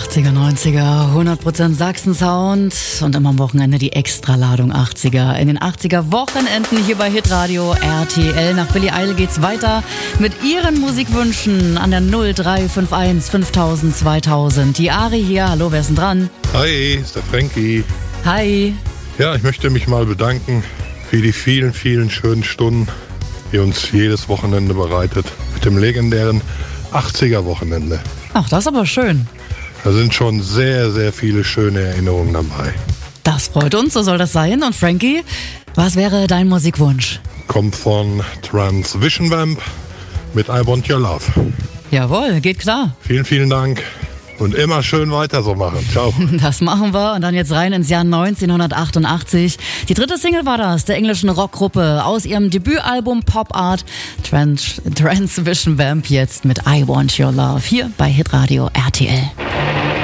80er, 90er, 100% Sachsen-Sound und immer am Wochenende die Extraladung 80er. In den 80er Wochenenden hier bei Hitradio RTL. Nach Billie Eilish geht's weiter mit ihren Musikwünschen an der 0351 5000 2000. Die Ari hier, hallo, wer ist denn dran? Hi, ist der Frankie. Hi. Ja, ich möchte mich mal bedanken für die vielen, vielen schönen Stunden, die uns jedes Wochenende bereitet. Mit dem legendären 80er Wochenende. Ach, das ist aber schön. Da sind schon sehr, sehr viele schöne Erinnerungen dabei. Das freut uns, so soll das sein. Und Frankie, was wäre dein Musikwunsch? Kommt von Transvision Vamp mit I Want Your Love. Jawohl, geht klar. Vielen, vielen Dank. Und immer schön weiter so machen. Ciao. Das machen wir. Und dann jetzt rein ins Jahr 1988. Die dritte Single war das, der englischen Rockgruppe aus ihrem Debütalbum Pop Art. Transvision Vamp jetzt mit I Want Your Love hier bei Hitradio RTL.